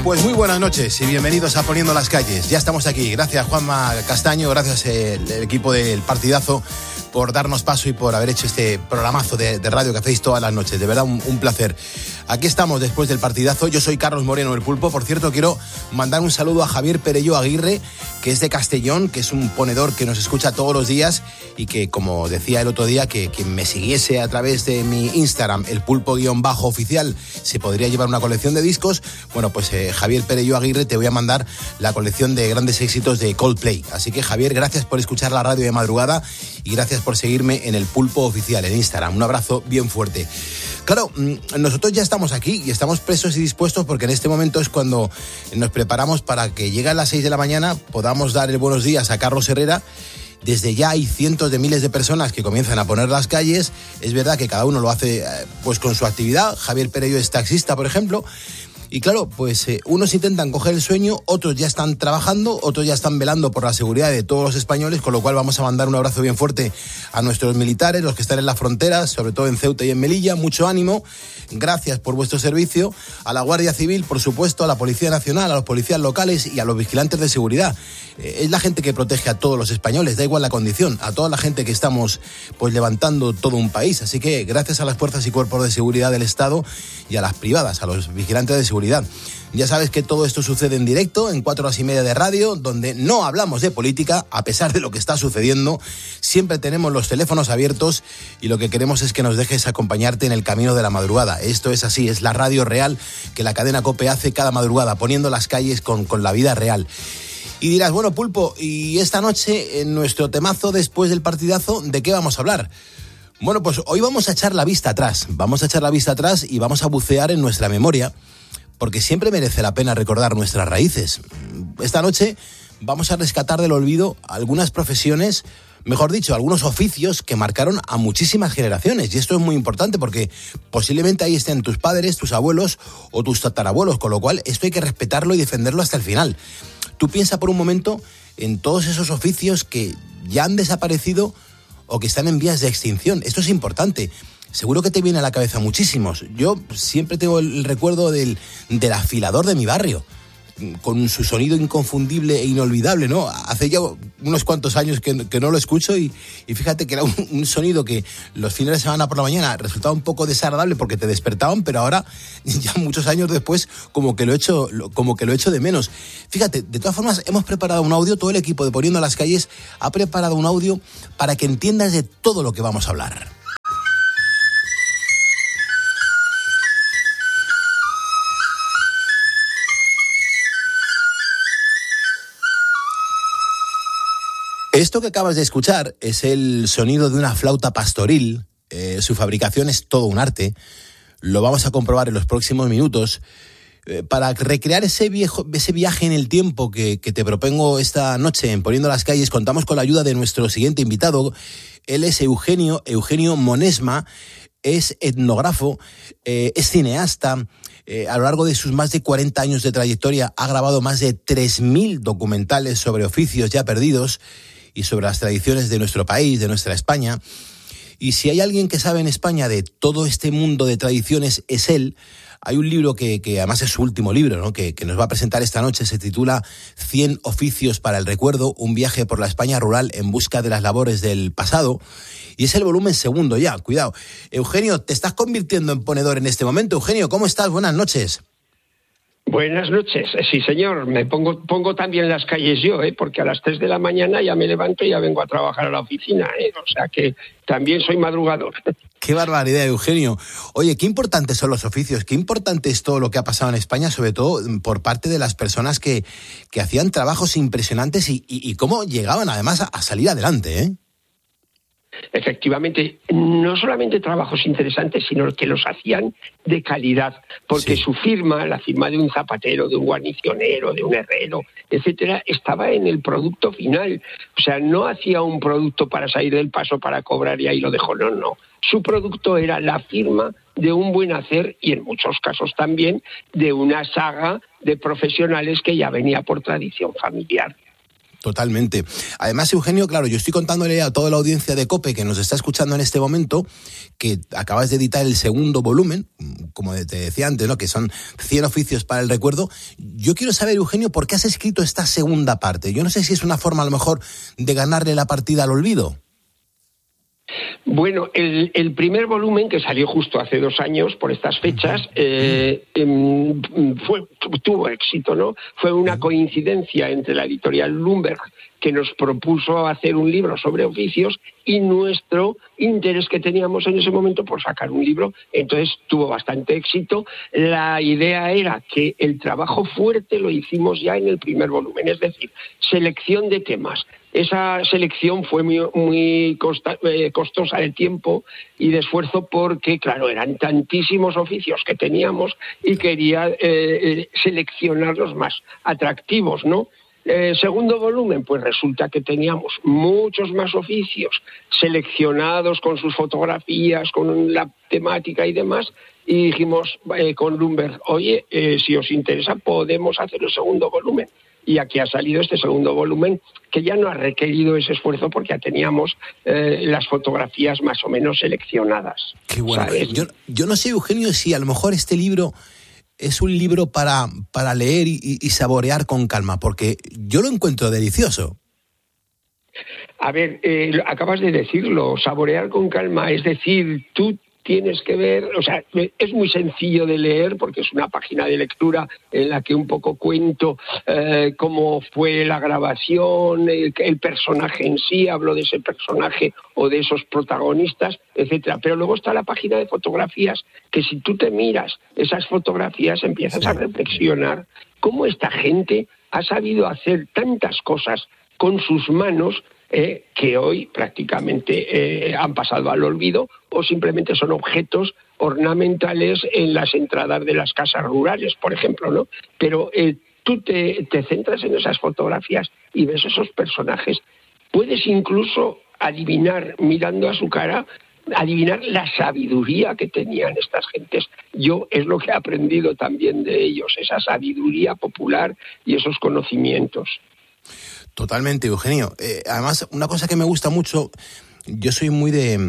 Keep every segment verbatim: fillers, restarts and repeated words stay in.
Pues muy buenas noches y bienvenidos a Poniendo las Calles. Ya estamos aquí. Gracias Juanma Castaño, gracias el, el equipo del Partidazo por darnos paso y por haber hecho este programazo de, de radio que hacéis todas las noches. De verdad, un, un placer. Aquí estamos después del Partidazo. Yo soy Carlos Moreno, el Pulpo. Por cierto, quiero mandar un saludo a Javier Perello Aguirre, que es de Castellón, que es un ponedor que nos escucha todos los días y que, como decía el otro día, que quien me siguiese a través de mi Instagram, el pulpo-oficial, se podría llevar una colección de discos. Bueno, pues eh, Javier Perello Aguirre, te voy a mandar la colección de grandes éxitos de Coldplay. Así que, Javier, gracias por escuchar la radio de madrugada y gracias por seguirme en el Pulpo Oficial, en Instagram. Un abrazo bien fuerte. Claro, nosotros ya estamos aquí y estamos presos y dispuestos porque en este momento es cuando nos preparamos para que llegue a las seis de la mañana, podamos dar el buenos días a Carlos Herrera. Desde ya hay cientos de miles de personas que comienzan a poner las calles. Es verdad que cada uno lo hace pues con su actividad. Javier Perello es taxista, por ejemplo. Y claro, pues eh, unos intentan coger el sueño, otros ya están trabajando, otros ya están velando por la seguridad de todos los españoles, con lo cual vamos a mandar un abrazo bien fuerte a nuestros militares, los que están en las fronteras, sobre todo en Ceuta y en Melilla. Mucho ánimo, gracias por vuestro servicio, a la Guardia Civil, por supuesto, a la Policía Nacional, a los policías locales y a los vigilantes de seguridad. Eh, es la gente que protege a todos los españoles, da igual la condición, a toda la gente que estamos pues levantando todo un país. Así que gracias a las fuerzas y cuerpos de seguridad del Estado y a las privadas, a los vigilantes de seguridad. Ya sabes que todo esto sucede en directo, en cuatro horas y media de radio, donde no hablamos de política, a pesar de lo que está sucediendo. Siempre tenemos los teléfonos abiertos y lo que queremos es que nos dejes acompañarte en el camino de la madrugada. Esto es así, es la radio real que la cadena COPE hace cada madrugada, poniendo las calles con, con la vida real. Y dirás, bueno, Pulpo, y esta noche, en nuestro temazo después del partidazo, ¿de qué vamos a hablar? Bueno, pues hoy vamos a echar la vista atrás, vamos a echar la vista atrás y vamos a bucear en nuestra memoria, porque siempre merece la pena recordar nuestras raíces. Esta noche vamos a rescatar del olvido algunas profesiones, mejor dicho, algunos oficios que marcaron a muchísimas generaciones. Y esto es muy importante porque posiblemente ahí estén tus padres, tus abuelos o tus tatarabuelos, con lo cual esto hay que respetarlo y defenderlo hasta el final. Tú piensa por un momento en todos esos oficios que ya han desaparecido o que están en vías de extinción. Esto es importante. Seguro que te viene a la cabeza muchísimos. Yo siempre tengo el recuerdo del, del afilador de mi barrio, con su sonido inconfundible e inolvidable, ¿no? Hace ya unos cuantos años que, que no lo escucho y, y fíjate que era un, un sonido que los fines de semana por la mañana resultaba un poco desagradable porque te despertaban, pero ahora, ya muchos años después, como que lo echo, como que lo echo de menos. Fíjate, de todas formas, hemos preparado un audio, todo el equipo de Poniendo las Calles ha preparado un audio para que entiendas de todo lo que vamos a hablar. Esto que acabas de escuchar es el sonido de una flauta pastoril. Eh, su fabricación es todo un arte. Lo vamos a comprobar en los próximos minutos. Eh, para recrear ese, viejo, ese viaje en el tiempo que, que te propongo esta noche en Poniendo las Calles, contamos con la ayuda de nuestro siguiente invitado. Él es Eugenio, Eugenio Monesma, es etnógrafo, eh, es cineasta. Eh, a lo largo de sus más de cuarenta años de trayectoria ha grabado más de tres mil documentales sobre oficios ya perdidos y sobre las tradiciones de nuestro país, de nuestra España. Y si hay alguien que sabe en España de todo este mundo de tradiciones, es él. Hay un libro que, que además es su último libro, ¿no? que, que nos va a presentar esta noche, se titula cien oficios para el recuerdo, un viaje por la España rural en busca de las labores del pasado. Y es el volumen segundo ya, cuidado. Eugenio, te estás convirtiendo en ponedor en este momento. Eugenio, ¿cómo estás? Buenas noches. Buenas noches, sí señor, me pongo pongo también las calles yo, ¿eh? Porque a las tres de la mañana ya me levanto y ya vengo a trabajar a la oficina, ¿eh? O sea que también soy madrugador. Qué barbaridad, Eugenio. Oye, qué importantes son los oficios, qué importante es todo lo que ha pasado en España, sobre todo por parte de las personas que, que hacían trabajos impresionantes y, y, y cómo llegaban además a, a salir adelante, ¿eh? Efectivamente, no solamente trabajos interesantes, sino que los hacían de calidad, porque sí. Su firma, la firma de un zapatero, de un guarnicionero, de un herrero, etcétera, estaba en el producto final. O sea, no hacía un producto para salir del paso, para cobrar y ahí lo dejó, no, no. Su producto era la firma de un buen hacer y en muchos casos también de una saga de profesionales que ya venía por tradición familiar. Totalmente. Además, Eugenio, claro, yo estoy contándole a toda la audiencia de COPE que nos está escuchando en este momento que acabas de editar el segundo volumen, como te decía antes, ¿no? Que son cien oficios para el recuerdo. Yo quiero saber, Eugenio, ¿por qué has escrito esta segunda parte? Yo no sé si es una forma, a lo mejor, de ganarle la partida al olvido. Bueno, el, el primer volumen, que salió justo hace dos años, por estas fechas, eh, eh, fue, tuvo éxito, ¿no? Fue una coincidencia entre la editorial Lumberg, que nos propuso hacer un libro sobre oficios, y nuestro interés que teníamos en ese momento por sacar un libro. Entonces tuvo bastante éxito. La idea era que el trabajo fuerte lo hicimos ya en el primer volumen, es decir, selección de temas. Esa selección fue muy, muy costa, eh, costosa de tiempo y de esfuerzo porque, claro, eran tantísimos oficios que teníamos y quería eh, eh, seleccionar los más atractivos, ¿no? Eh, segundo volumen, pues resulta que teníamos muchos más oficios seleccionados con sus fotografías, con la temática y demás, y dijimos eh, con Lumberg, oye, eh, si os interesa podemos hacer el segundo volumen. Y aquí ha salido este segundo volumen, que ya no ha requerido ese esfuerzo porque ya teníamos eh, las fotografías más o menos seleccionadas. Qué bueno. Yo, yo no sé, Eugenio, si a lo mejor este libro es un libro para, para leer y, y saborear con calma, porque yo lo encuentro delicioso. A ver, eh, acabas de decirlo, saborear con calma, es decir, tú tienes que ver, o sea, es muy sencillo de leer porque es una página de lectura en la que un poco cuento eh, cómo fue la grabación, el, el personaje en sí, hablo de ese personaje o de esos protagonistas, etcétera. Pero luego está la página de fotografías, que si tú te miras esas fotografías empiezas sí. a reflexionar cómo esta gente ha sabido hacer tantas cosas con sus manos Eh, que hoy prácticamente eh, han pasado al olvido o simplemente son objetos ornamentales en las entradas de las casas rurales, por ejemplo, ¿no? Pero eh, tú te, te centras en esas fotografías y ves esos personajes. Puedes incluso adivinar, mirando a su cara, adivinar la sabiduría que tenían estas gentes. Yo es lo que he aprendido también de ellos, esa sabiduría popular y esos conocimientos. Totalmente, Eugenio. Eh, además, una cosa que me gusta mucho, yo soy muy de,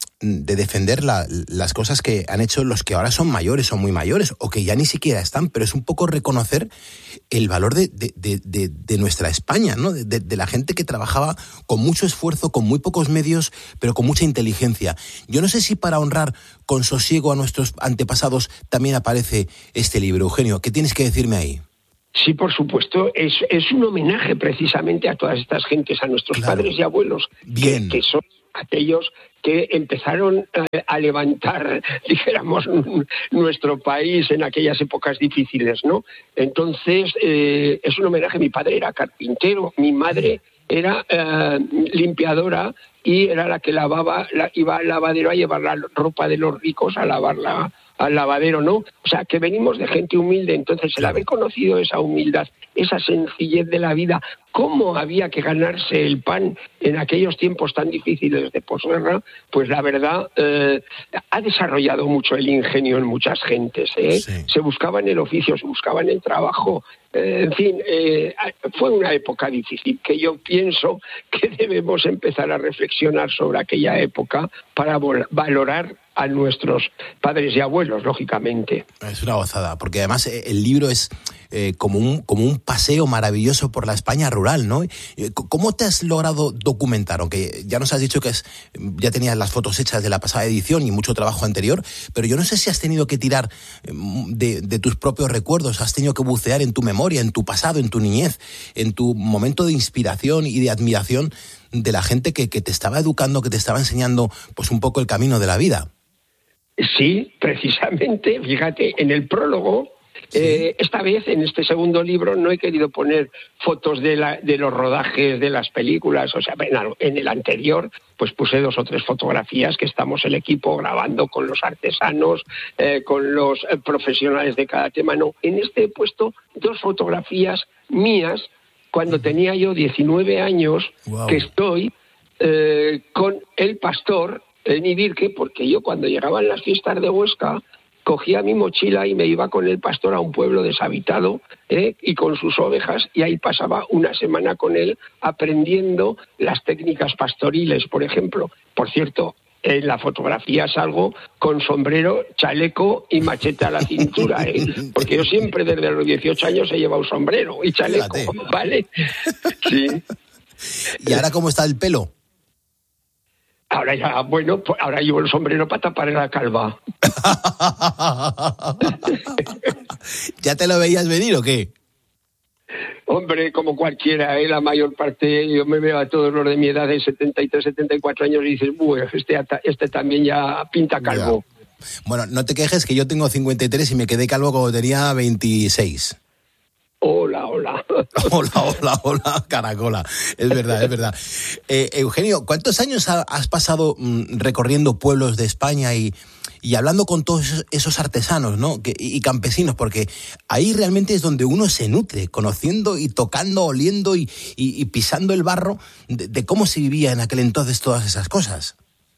de defender la, las cosas que han hecho los que ahora son mayores o muy mayores, o que ya ni siquiera están, pero es un poco reconocer el valor de, de, de, de, de nuestra España, ¿no? De, de, de la gente que trabajaba con mucho esfuerzo, con muy pocos medios, pero con mucha inteligencia. Yo no sé si para honrar con sosiego a nuestros antepasados también aparece este libro. Eugenio, ¿qué tienes que decirme ahí? Sí, por supuesto, es, es un homenaje precisamente a todas estas gentes, a nuestros claro. padres y abuelos, que, que son aquellos que empezaron a, a levantar, dijéramos, nuestro país en aquellas épocas difíciles, ¿no? Entonces, eh, es un homenaje. Mi padre era carpintero, mi madre era eh, limpiadora y era la que lavaba, la, iba al lavadero a llevar la ropa de los ricos a lavarla al lavadero, ¿no? O sea, que venimos de gente humilde. Entonces, el haber conocido esa humildad, esa sencillez de la vida, cómo había que ganarse el pan en aquellos tiempos tan difíciles de posguerra, pues la verdad eh, ha desarrollado mucho el ingenio en muchas gentes, ¿eh? Sí. Se buscaba en el oficio, se buscaba en el trabajo, eh, en fin, eh, fue una época difícil que yo pienso que debemos empezar a reflexionar sobre aquella época para valorar a nuestros padres y abuelos, lógicamente. Es una gozada, porque además el libro es eh, como un como un paseo maravilloso por la España rural, ¿no? ¿Cómo te has logrado documentar? Aunque ya nos has dicho que es, ya tenías las fotos hechas de la pasada edición y mucho trabajo anterior, pero yo no sé si has tenido que tirar de, de tus propios recuerdos, has tenido que bucear en tu memoria, en tu pasado, en tu niñez, en tu momento de inspiración y de admiración de la gente que, que te estaba educando, que te estaba enseñando pues un poco el camino de la vida. Sí, precisamente, fíjate, en el prólogo, sí. eh, esta vez en este segundo libro no he querido poner fotos de, la, de los rodajes de las películas, o sea, en el anterior pues puse dos o tres fotografías que estamos el equipo grabando con los artesanos, eh, con los eh, profesionales de cada tema. No, en este he puesto dos fotografías mías cuando tenía yo diecinueve años, wow. que estoy eh, con el pastor en Ibirque, porque yo cuando llegaban las fiestas de Huesca, cogía mi mochila y me iba con el pastor a un pueblo deshabitado, ¿eh? y con sus ovejas, y ahí pasaba una semana con él aprendiendo las técnicas pastoriles, por ejemplo. Por cierto, en la fotografía salgo con sombrero, chaleco y machete a la cintura, ¿eh? Porque yo siempre desde los dieciocho años he llevado sombrero y chaleco, fíjate. ¿Vale? Sí. ¿Y ahora cómo está el pelo? Ahora ya, bueno, pues ahora llevo el sombrero para tapar la calva. ¿Ya te lo veías venir o qué? Hombre, como cualquiera, ¿eh? La mayor parte, yo me veo a todos los de mi edad de setenta y tres, setenta y cuatro años y dices, bueno, este, este también ya pinta calvo. Ya. Bueno, no te quejes que yo tengo cincuenta y tres y me quedé calvo cuando tenía veintiséis. Hola, hola. Hola, hola, hola, caracola. Es verdad, es verdad. Eh, Eugenio, ¿cuántos años ha, has pasado mm, recorriendo pueblos de España y, y hablando con todos esos, esos artesanos, ¿no? Que, y, y campesinos? Porque ahí realmente es donde uno se nutre, conociendo y tocando, oliendo y, y, y pisando el barro de, de cómo se vivía en aquel entonces todas esas cosas.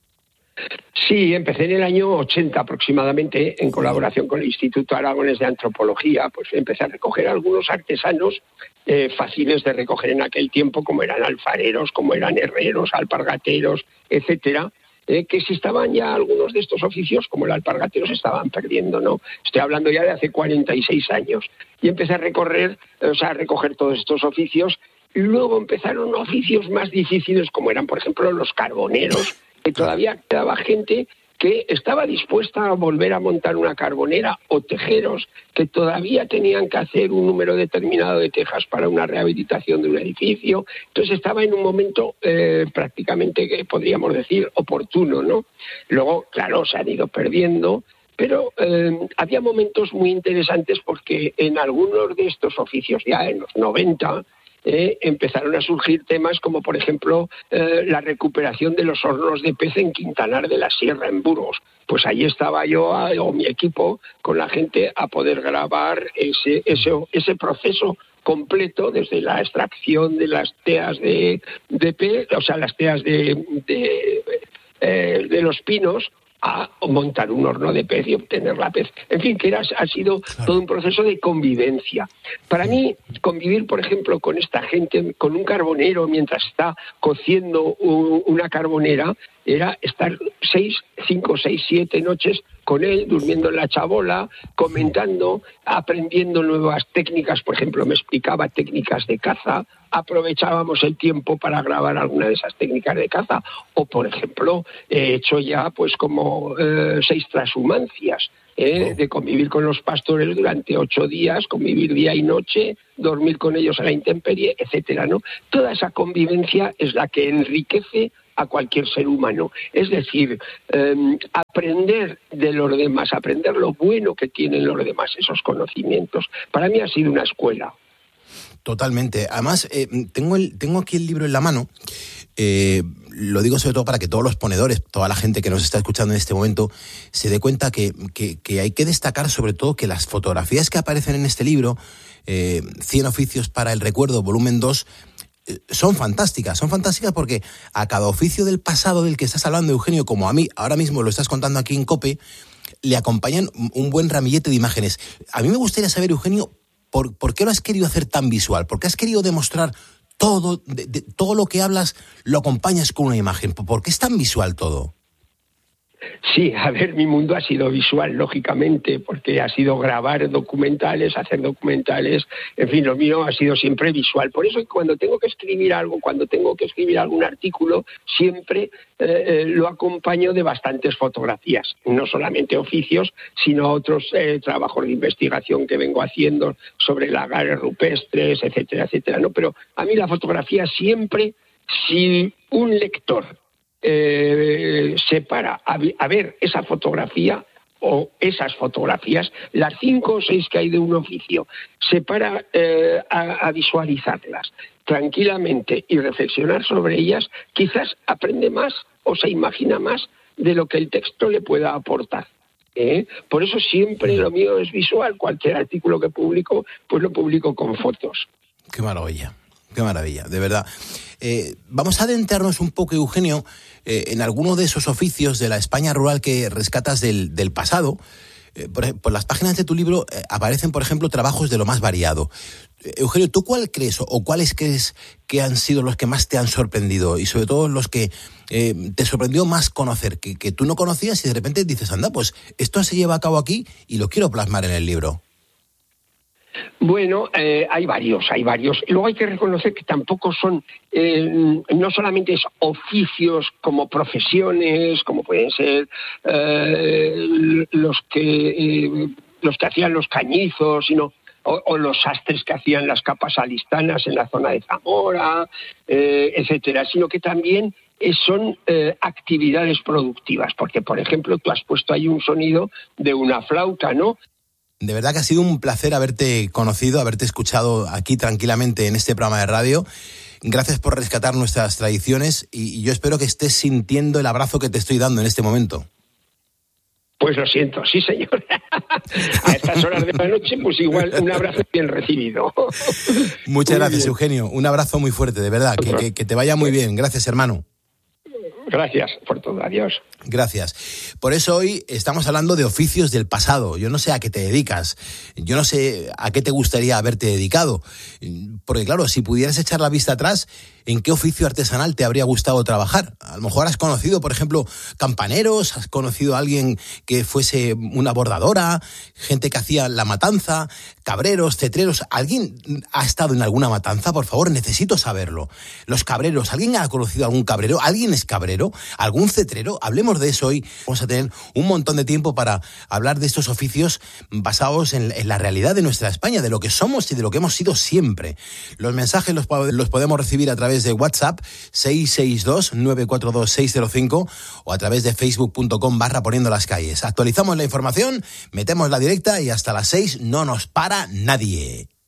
Sí, empecé en el año ochenta aproximadamente, en colaboración con el Instituto Aragonés de Antropología, pues empecé a recoger a algunos artesanos eh, fáciles de recoger en aquel tiempo, como eran alfareros, como eran herreros, alpargateros, etcétera, eh, que si estaban ya algunos de estos oficios, como el alpargatero, se estaban perdiendo, ¿no? Estoy hablando ya de hace cuarenta y seis años. Y empecé a recorrer, o sea, a recoger todos estos oficios, y luego empezaron oficios más difíciles, como eran, por ejemplo, los carboneros, que todavía quedaba gente que estaba dispuesta a volver a montar una carbonera, o tejeros que todavía tenían que hacer un número determinado de tejas para una rehabilitación de un edificio. Entonces estaba en un momento eh, prácticamente, que podríamos decir, oportuno, ¿no? Luego, claro, se han ido perdiendo, pero eh, había momentos muy interesantes porque en algunos de estos oficios, ya en los noventa, Eh, empezaron a surgir temas como, por ejemplo, eh, la recuperación de los hornos de pez en Quintanar de la Sierra, en Burgos. Pues ahí estaba yo, o mi equipo, con la gente a poder grabar ese, ese, ese proceso completo, desde la extracción de las teas de, de pez, o sea, las teas de, de, eh, de los pinos, a montar un horno de pez y obtener la pez. En fin, que era, ha sido claro. todo un proceso de convivencia. Para mí, convivir, por ejemplo, con esta gente, con un carbonero mientras está cociendo un, una carbonera, era estar seis, cinco, seis, siete noches con él, durmiendo en la chabola, comentando, aprendiendo nuevas técnicas. Por ejemplo, me explicaba técnicas de caza, aprovechábamos el tiempo para grabar alguna de esas técnicas de caza, o por ejemplo, he hecho ya pues como eh, seis transhumancias, eh, de convivir con los pastores durante ocho días, convivir día y noche, dormir con ellos a la intemperie, etcétera, ¿no? Toda esa convivencia es la que enriquece a cualquier ser humano. Es decir, eh, aprender de los demás, aprender lo bueno que tienen los demás, esos conocimientos. Para mí ha sido una escuela. Totalmente. Además, eh, tengo, el, tengo aquí el libro en la mano. Eh, lo digo sobre todo para que todos los ponedores, toda la gente que nos está escuchando en este momento, se dé cuenta que, que, que hay que destacar sobre todo que las fotografías que aparecen en este libro, eh, cien oficios para el recuerdo, volumen dos, eh, son fantásticas. Son fantásticas porque a cada oficio del pasado del que estás hablando, Eugenio, como a mí, ahora mismo lo estás contando aquí en COPE, le acompañan un buen ramillete de imágenes. A mí me gustaría saber, Eugenio, ¿Por, ¿Por qué lo has querido hacer tan visual? ¿Por qué has querido demostrar todo, de, de, todo lo que hablas lo acompañas con una imagen? ¿Por qué es tan visual todo? Sí, a ver, mi mundo ha sido visual, lógicamente, porque ha sido grabar documentales, hacer documentales, en fin, lo mío ha sido siempre visual. Por eso cuando tengo que escribir algo, cuando tengo que escribir algún artículo, siempre eh, lo acompaño de bastantes fotografías, no solamente oficios, sino otros eh, trabajos de investigación que vengo haciendo sobre lagares rupestres, etcétera, etcétera, ¿no? Pero a mí la fotografía siempre, si un lector Eh, se para a, a ver esa fotografía o esas fotografías, las cinco o seis que hay de un oficio, se para eh, a, a visualizarlas tranquilamente y reflexionar sobre ellas, quizás aprende más o se imagina más de lo que el texto le pueda aportar. ¿Eh? Por eso siempre lo mío es visual. Cualquier artículo que publico, pues lo publico con fotos. Qué maravilla. Qué maravilla, de verdad. Eh, vamos a adentrarnos un poco, Eugenio, eh, en alguno de esos oficios de la España rural que rescatas del, del pasado, eh, por, por las páginas de tu libro eh, aparecen, por ejemplo, trabajos de lo más variado. Eh, Eugenio, ¿tú cuál crees o cuáles crees que han sido los que más te han sorprendido y sobre todo los que eh, te sorprendió más conocer, que, que tú no conocías y de repente dices, anda, pues esto se lleva a cabo aquí y lo quiero plasmar en el libro? Bueno, eh, hay varios, hay varios. Y luego hay que reconocer que tampoco son, eh, no solamente es oficios como profesiones, como pueden ser eh, los que eh, los que hacían los cañizos, sino o, o los sastres que hacían las capas alistanas en la zona de Zamora, eh, etcétera, sino que también eh, son eh, actividades productivas, porque por ejemplo tú has puesto ahí un sonido de una flauta, ¿no? De verdad que ha sido un placer haberte conocido, haberte escuchado aquí tranquilamente en este programa de radio. Gracias por rescatar nuestras tradiciones y yo espero que estés sintiendo el abrazo que te estoy dando en este momento. Pues lo siento, sí señor. A estas horas de la noche, pues igual un abrazo bien recibido. Muchas muy gracias, bien. Eugenio. Un abrazo muy fuerte, de verdad. Que, que, que te vaya muy bien. Gracias, hermano. Gracias por todo. Adiós. Gracias. Por eso hoy estamos hablando de oficios del pasado. Yo no sé a qué te dedicas. Yo no sé a qué te gustaría haberte dedicado. Porque claro, si pudieras echar la vista atrás, ¿en qué oficio artesanal te habría gustado trabajar? A lo mejor has conocido, por ejemplo, campaneros, has conocido a alguien que fuese una bordadora, gente que hacía la matanza, cabreros, cetreros. ¿Alguien ha estado en alguna matanza? Por favor, necesito saberlo. Los cabreros, ¿alguien ha conocido a algún cabrero? ¿Alguien es cabrero? ¿Algún cetrero? Hablemos de eso hoy. Vamos a tener un montón de tiempo para hablar de estos oficios basados en, en la realidad de nuestra España, de lo que somos y de lo que hemos sido siempre. Los mensajes los, los podemos recibir a través de WhatsApp seis seis dos, nueve cuatro dos, seis cero cinco o a través de facebook punto com barra poniendo las calles. Actualizamos la información, metemos la directa y hasta las seis no nos para nadie.